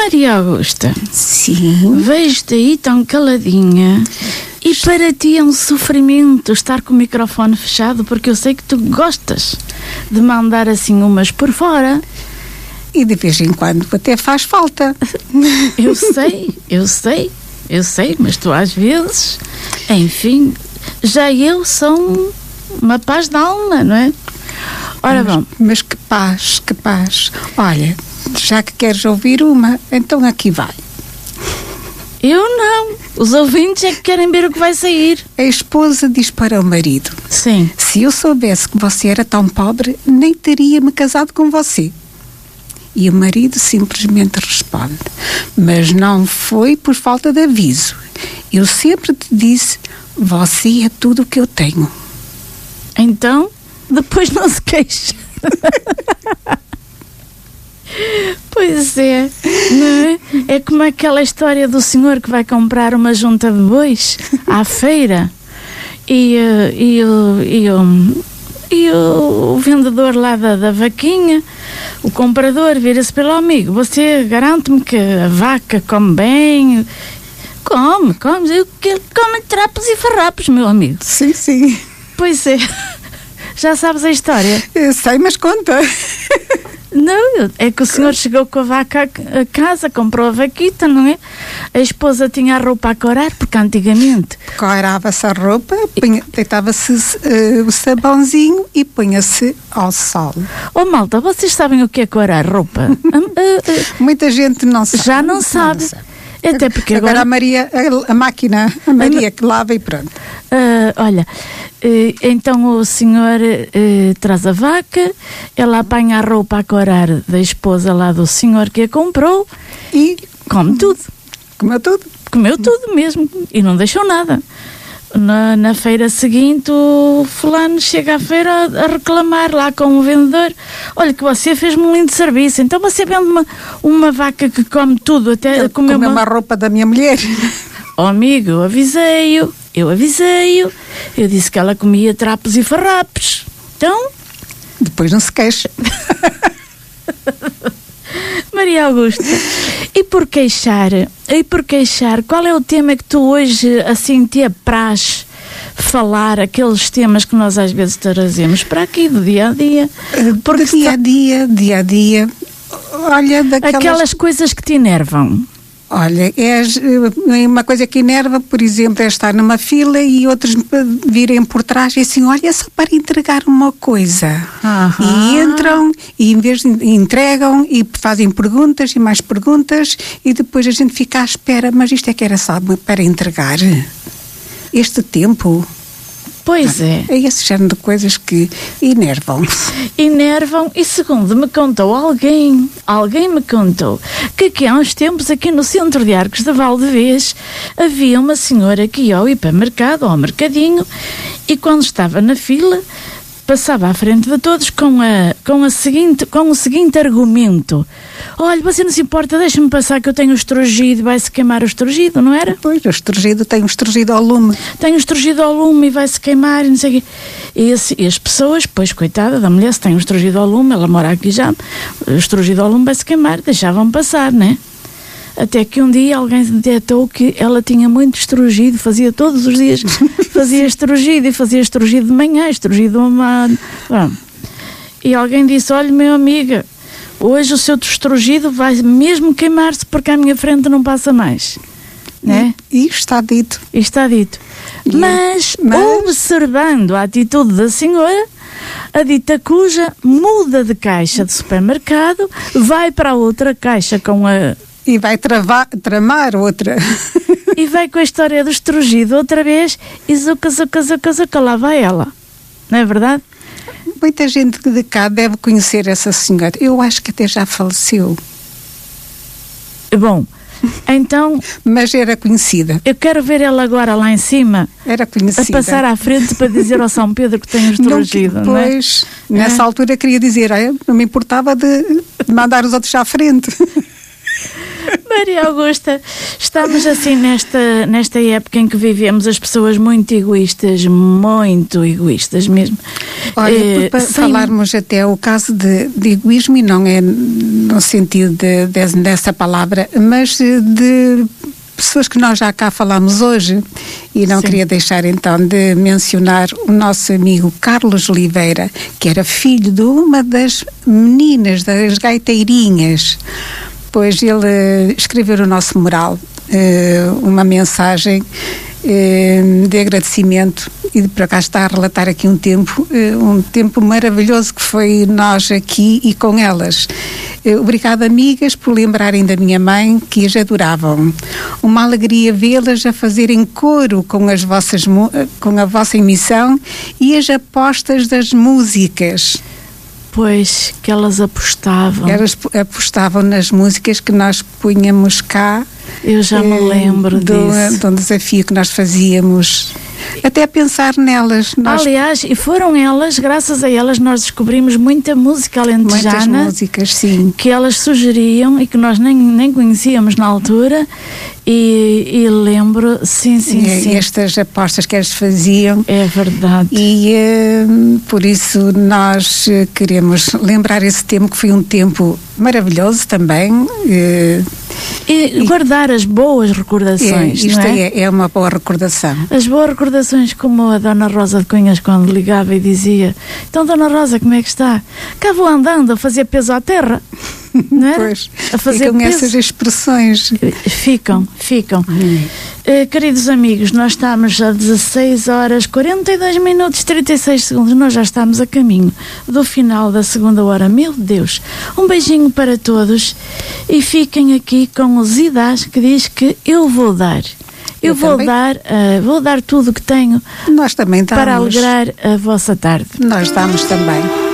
Maria Augusta. Sim. Vejo-te aí tão caladinha. E para ti é um sofrimento estar com o microfone fechado, porque eu sei que tu gostas de mandar assim umas por fora. E de vez em quando até faz falta. Eu sei, mas tu às vezes, enfim, já eu sou uma paz de alma, não é? Ora bom. Mas que paz. Olha, já que queres ouvir uma, então aqui vai. Eu não. Os ouvintes é que querem ver o que vai sair. A esposa diz para o marido: Sim. Se eu soubesse que você era tão pobre, nem teria-me casado com você. E o marido simplesmente responde: Mas não foi por falta de aviso. Eu sempre te disse: Você é tudo o que eu tenho. Então, depois não se queixa. Pois é, não é? É como aquela história do senhor que vai comprar uma junta de bois à feira e o vendedor lá da vaquinha, o comprador, vira-se pelo amigo: Você garante-me que a vaca come bem? Come, come trapos e farrapos, meu amigo. Sim. Pois é. Já sabes a história? Eu sei, mas conta. Não, é que o senhor chegou com a vaca a casa, comprou a vaquita, não é? A esposa tinha a roupa a corar, porque antigamente... Corava-se a roupa, deitava-se o sabãozinho e punha-se ao sol. Oh, malta, vocês sabem o que é corar roupa? Muita gente não sabe. Já não sabe. Até porque agora a Maria, a máquina, que lava e pronto. Olha, então o senhor traz a vaca, ela apanha a roupa a corar da esposa lá do senhor que a comprou e come tudo. Comeu tudo mesmo e não deixou nada. Na feira seguinte, o fulano chega à feira a reclamar lá com o vendedor: Olha, que você fez-me um lindo serviço, então você vende uma vaca que come tudo, até comeu uma roupa da minha mulher. Oh, amigo, eu avisei-o, eu disse que ela comia trapos e farrapos. Então? Depois não se queixa. Maria Augusta, e por queixar, qual é o tema que tu hoje, assim, te apraz falar, aqueles temas que nós às vezes trazemos para aqui do dia-a-dia? Porque dia-a-dia, olha, aquelas coisas que te enervam. Olha, é uma coisa que enerva, por exemplo, é estar numa fila e outros virem por trás e assim, olha, é só para entregar uma coisa. E entram e em vez de entregam e fazem perguntas e mais perguntas e depois a gente fica à espera, mas isto é que era só para entregar? Este tempo... Pois é. É esse género de coisas que enervam. E segundo me contou alguém me contou que há uns tempos aqui no centro de Arcos de Valdevez havia uma senhora que ia ao hipermercado, ao mercadinho, e quando estava na fila passava à frente de todos com o seguinte argumento: Olha, você não se importa, deixa-me passar que eu tenho estrugido, vai-se queimar o estrugido, não era? Pois, tem um estrugido ao lume. Tem um estrugido ao lume e vai-se queimar e não sei o quê. E as pessoas, pois, coitada da mulher, se tem um estrugido ao lume, ela mora aqui já, o estrugido ao lume vai-se queimar, deixavam passar, não é? Até que um dia alguém detectou que ela tinha muito estrugido, fazia todos os dias, fazia estrugido de manhã, estrugido uma... Bom, e alguém disse: Olha, meu amiga, hoje o seu estrugido vai mesmo queimar-se porque à minha frente não passa mais. Né? E está dito. Mas, observando a atitude da senhora, a dita cuja muda de caixa de supermercado, vai para a outra caixa com a... E vai tramar outra. E vai com a história do estrugido outra vez e zuca, lá vai ela. Não é verdade? Muita gente de cá deve conhecer essa senhora. Eu acho que até já faleceu. Bom, então... Mas era conhecida. Eu quero ver ela agora lá em cima. Era conhecida. A passar à frente para dizer ao São Pedro que tem um estrugido, não é? Pois, nessa altura queria dizer, não me importava de mandar os outros à frente. Maria Augusta, estamos assim nesta época em que vivemos, as pessoas muito egoístas mesmo. Olha, para falarmos até o caso de egoísmo, e não é no sentido dessa palavra, mas de pessoas que nós já cá falamos hoje, e não queria deixar então de mencionar o nosso amigo Carlos Oliveira, que era filho de uma das meninas, das gaiteirinhas, pois ele escreveu no nosso mural uma mensagem de agradecimento, e por acaso está a relatar aqui um tempo maravilhoso que foi nós aqui e com elas. Obrigada, amigas, por lembrarem da minha mãe, que as adoravam. Uma alegria vê-las a fazerem coro com a vossa emissão e as apostas das músicas. Pois, que elas apostavam. Elas apostavam nas músicas que nós punhamos cá. Eu já me lembro disso. De um desafio que nós fazíamos. Até pensar nelas. Aliás, e foram elas, graças a elas, nós descobrimos muita música alentejana. Muitas músicas, sim. Que elas sugeriam e que nós nem conhecíamos na altura. E lembro, sim. Estas apostas que eles faziam. É verdade. E por isso nós queremos lembrar esse tempo, que foi um tempo maravilhoso também. E guardar as boas recordações. Isto não é? É uma boa recordação. As boas recordações, como a Dona Rosa de Cunhas, quando ligava e dizia: então, Dona Rosa, como é que está? Cá vou andando a fazer peso à terra. Não é? Pois, a fazer ficam peso. essas expressões. Ficam. Queridos amigos, nós estamos a 16 horas 42 minutos 36 segundos. Nós já estamos a caminho do final da segunda hora. Meu Deus, um beijinho para todos e fiquem aqui com o Zidás, que diz que eu vou dar. Eu vou dar tudo o que tenho. Nós também damos. Para alegrar a vossa tarde. Nós damos também.